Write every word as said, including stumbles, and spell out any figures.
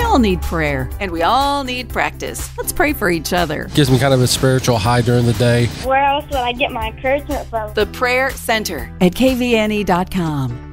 all need prayer, and we all need practice. Let's pray for each other. Gives me kind of a spiritual high during the day. Where else would I get my encouragement from? The Prayer Center at K V N E dot com.